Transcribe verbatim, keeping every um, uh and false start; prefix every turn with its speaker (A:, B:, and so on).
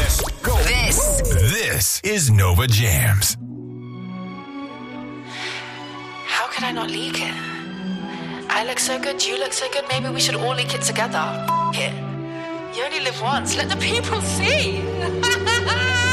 A: Let's go.
B: This.
A: This is Nova Jams.
C: How could I not leak it? I look so good, you look so good, maybe we should all leak it together. F- it. You only live once, let the people see.